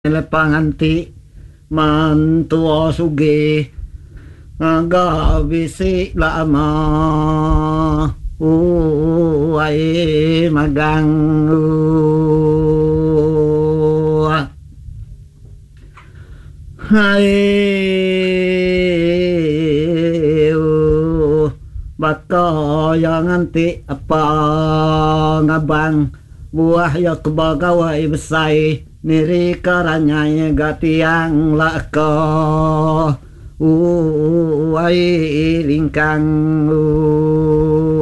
panganti mantua suge gabisi lama ai magang hai baka yang anti apa ngabang buah ya kebagawai besai niri karanya gatiang laka ai lingkang